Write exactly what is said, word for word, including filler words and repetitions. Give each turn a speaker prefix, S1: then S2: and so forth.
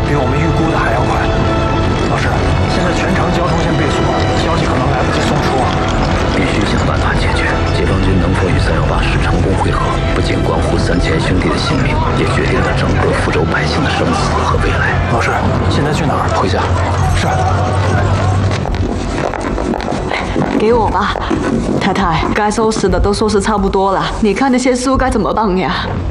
S1: 比我们预估的还要快。老师，现在全城交通线被锁，消息可能来不及送出啊！
S2: 必须想办法解决。解放军能否与三幺八师成功会合，不仅关乎三千兄弟的性命，也决定了整个福州百姓的生死和未来。
S1: 老师，现在去哪儿？
S2: 回家。
S1: 是。
S3: 给我吧，太太，该收拾的都收拾差不多了，你看那些书该怎么办呀？